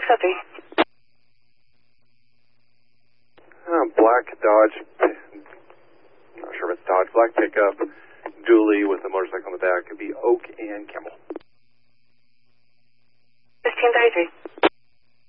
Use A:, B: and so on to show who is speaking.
A: copy.
B: Black Dodge, not sure if it's Dodge, black pickup, dually with a motorcycle on the back. Could be Oak and Camel.